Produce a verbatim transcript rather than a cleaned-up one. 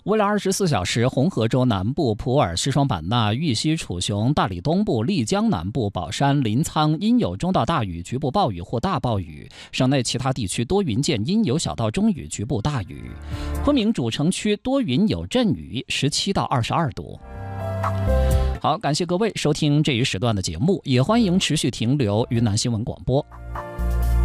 未来二十四小时，红河州南部、普洱、西双版纳、玉溪、楚雄、大理东部、丽江南部、宝山、临沧阴有中到大雨，局部暴雨或大暴雨；省内其他地区多云见阴有小到中雨，局部大雨。昆明主城区多云有阵雨，十七到二十二度。好，感谢各位收听这一时段的节目，也欢迎持续停留云南新闻广播。